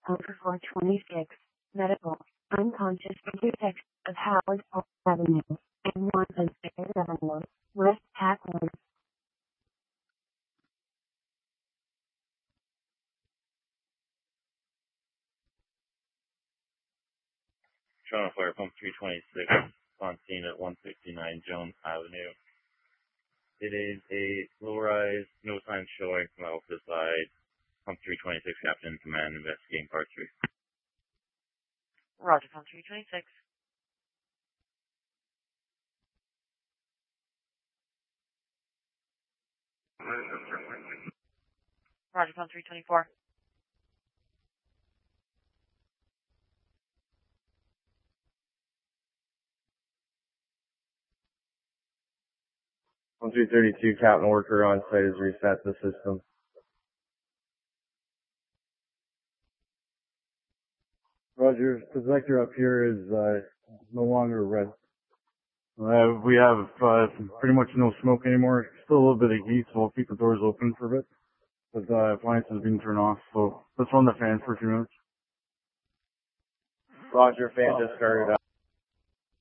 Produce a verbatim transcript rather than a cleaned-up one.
Over four twenty-six, medical, unconscious defects of Howard Park Avenue, and one of Fair Avenue, West Hackwood. Toronto Fire Pump three twenty-six, on scene at one sixty-nine Jones Avenue. It is a low rise, no signs showing from the opposite side. Pump three twenty-six, Captain in Command, investigating part three. Roger, Pump three twenty-six. Roger, Pump three twenty-four. one three thirty-two, Captain Worker on site has reset the system. Roger, the vector up here is uh, no longer red. Uh, we have uh, pretty much no smoke anymore. Still a little bit of heat, so we'll keep the doors open for a bit. But the uh, appliance has been turned off, so let's run the fan for a few minutes. Roger, fan just started up.